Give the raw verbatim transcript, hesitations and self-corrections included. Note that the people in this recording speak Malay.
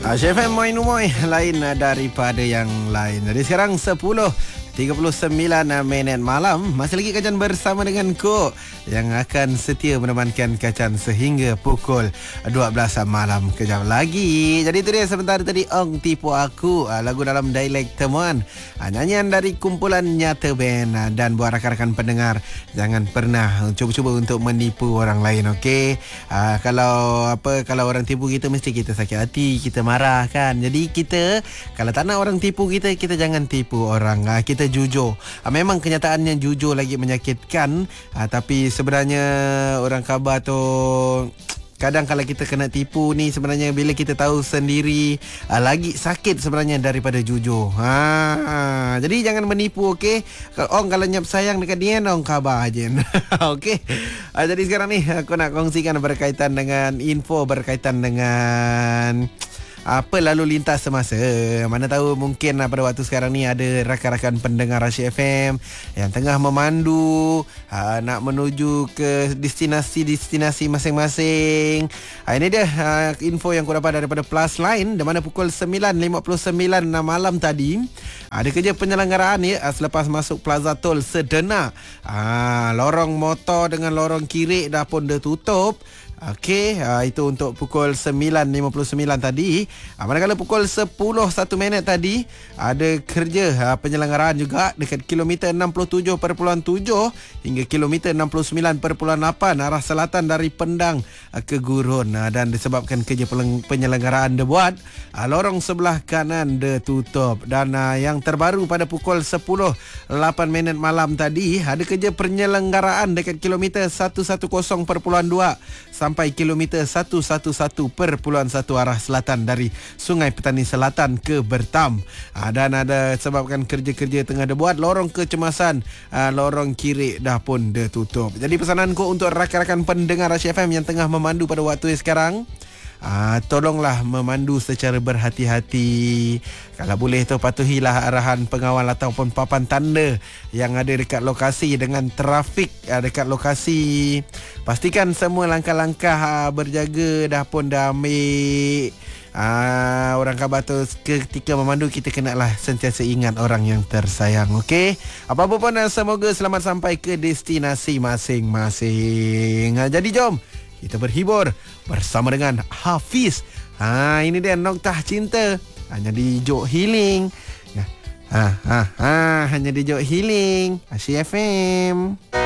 Asia F M Moin Umoy, lain daripada yang lain. Jadi sekarang sepuluh tiga puluh sembilan minit malam. Masih lagi Kacan bersama dengan Ko yang akan setia menemankan Kacan sehingga pukul dua belas malam. Kejap lagi. Jadi itu dia sebentar tadi Ong Tipu Aku, lagu dalam dialek temuan, nyanyian dari kumpulan Nyata Band. Dan buat rakan-rakan pendengar, jangan pernah cuba-cuba untuk menipu orang lain, okey? Uh, kalau apa kalau orang tipu kita, mesti kita sakit hati, kita marah kan. Jadi kita kalau tak nak orang tipu kita, kita jangan tipu orang. Uh, kita jujur. Uh, memang kenyataannya jujur lagi menyakitkan, uh, tapi sebenarnya orang khabar tu kadang kalau kita kena tipu ni, sebenarnya bila kita tahu sendiri, uh, lagi sakit sebenarnya daripada jujur. Ha, jadi jangan menipu, okey? Ong kalau nyap sayang dekat dia, ong khabar aje. Okey. Uh, jadi sekarang ni aku nak kongsikan berkaitan dengan info berkaitan dengan apa lalu lintas semasa. Mana tahu mungkin pada waktu sekarang ni ada rakan-rakan pendengar Asia F M yang tengah memandu aa, nak menuju ke destinasi-destinasi masing-masing. Aa, ini dia aa, info yang aku dapat daripada Plus Line, di mana pukul sembilan lima puluh sembilan malam tadi ada kerja penyelenggaraan ya selepas masuk Plaza Tol Sedena. Aa, lorong motor dengan lorong kiri dah pun dah tutup. Okey, uh, itu untuk pukul sembilan lima puluh sembilan tadi. Uh, manakala pukul sepuluh satu minit tadi ada kerja uh, penyelenggaraan juga dekat kilometer enam puluh tujuh perpuluhan tujuh hingga kilometer enam puluh sembilan perpuluhan lapan arah selatan dari Pendang uh, ke Gurun. Uh, dan disebabkan kerja penyelenggaraan dibuat, uh, lorong sebelah kanan ditutup. Dan uh, yang terbaru pada pukul sepuluh lapan minit malam tadi ada kerja penyelenggaraan dekat kilometer seratus sepuluh perpuluhan dua sampai kilometer seratus sebelas perpuluhan satu arah selatan dari Sungai Petani Selatan ke Bertam. Ha, dan ada sebabkan kerja-kerja tengah dibuat, lorong kecemasan, ha, lorong kiri dah pun ditutup. Jadi pesananku untuk rakan-rakan pendengar Asia F M yang tengah memandu pada waktu sekarang, Ah, tolonglah memandu secara berhati-hati. Kalau boleh tu patuhilah arahan pengawal ataupun papan tanda yang ada dekat lokasi dengan trafik ah, dekat lokasi. Pastikan semua langkah-langkah ah, berjaga dah pun dah ambil. Ah, orang khabar tu ketika memandu kita kenalah sentiasa ingat orang yang tersayang, okey? Apa-apa pun semoga selamat sampai ke destinasi masing-masing. Ah, jadi jom kita berhibur bersama dengan Hafiz. Ha, ini dia Noktah Cinta. Hanya di Jok Healing. Ha, ha, ha, hanya di Jok Healing. Asia F M.